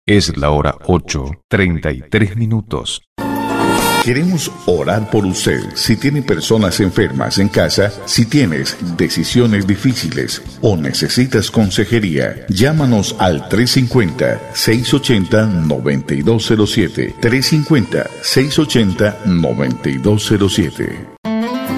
Es la hora 8:33. Queremos orar por usted. Si tiene personas enfermas en casa, si tienes decisiones difíciles o necesitas consejería, llámanos al 350-680-9207. 350-680-9207.